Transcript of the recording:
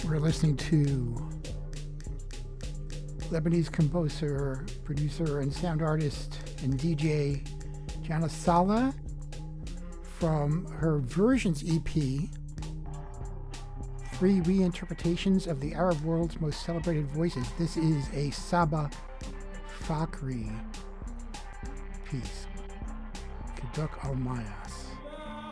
We're listening to Lebanese composer, producer, and sound artist and DJ Jana Salah from her Versions EP, 3 reinterpretations of the Arab world's most celebrated voices. This is a Saba Fakhri piece, Keduk Al-Mayas.